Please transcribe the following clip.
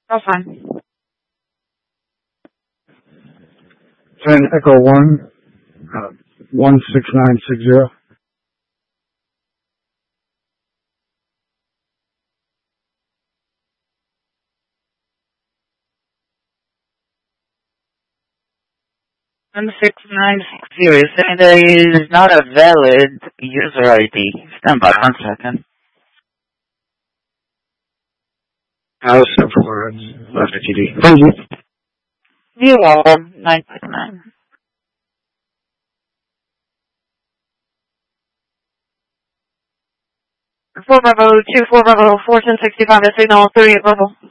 That's fine. 10 Echo 1, 16960. And 6960 is saying that it is not a valid user ID. Stand by 1 second. I'll send for left TD. Thank you. You're welcome. 959. 4 Bravo 2, 4 Bravo 4, 1065, signal 38 Bravo.